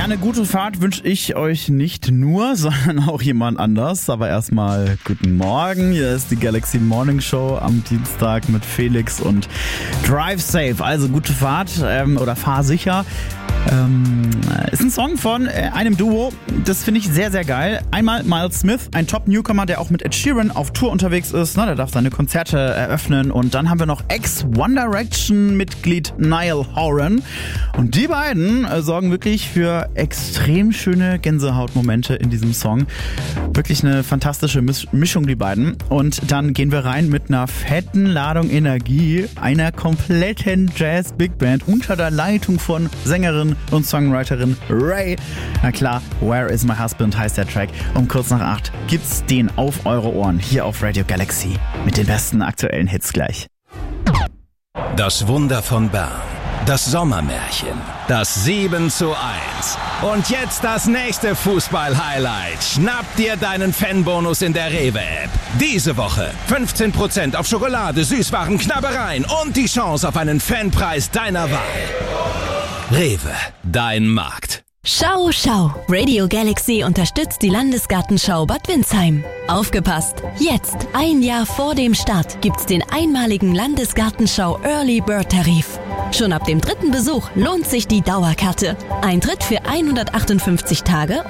eine gute Fahrt wünsche ich euch nicht nur, sondern auch jemand anders. Aber erstmal guten Morgen. Hier ist die Galaxy Morning Show am Dienstag mit Felix und Drive Safe. Also gute Fahrt oder fahr sicher. Ist ein Song von einem Duo, das finde ich sehr, sehr geil. Einmal Miles Smith, ein Top-Newcomer, der auch mit Ed Sheeran auf Tour unterwegs ist. Der darf seine Konzerte eröffnen. Und dann haben wir noch Ex-One Direction-Mitglied Niall Horan. Und die beiden sorgen wirklich für extrem schöne Gänsehautmomente in diesem Song. Wirklich eine fantastische Mischung, die beiden. Und dann gehen wir rein mit einer fetten Ladung Energie, einer kompletten Jazz-Big-Band unter der Leitung von Sängerin und Songwriterin Ray. Na klar, Where is my husband heißt der Track. Um kurz nach 8 gibt's den auf eure Ohren hier auf Radio Galaxy mit den besten aktuellen Hits gleich. Das Wunder von Bern. Das Sommermärchen. Das 7:1. Und jetzt das nächste Fußball-Highlight. Schnapp dir deinen Fanbonus in der Rewe-App. Diese Woche 15% auf Schokolade, Süßwaren, Knabbereien und die Chance auf einen Fanpreis deiner Wahl. Rewe, dein Markt. Schau, schau! Radio Galaxy unterstützt die Landesgartenschau Bad Windsheim. Aufgepasst! Jetzt, ein Jahr vor dem Start, gibt's den einmaligen Landesgartenschau Early Bird Tarif. Schon ab dem 3. Besuch lohnt sich die Dauerkarte. Eintritt für 158 Tage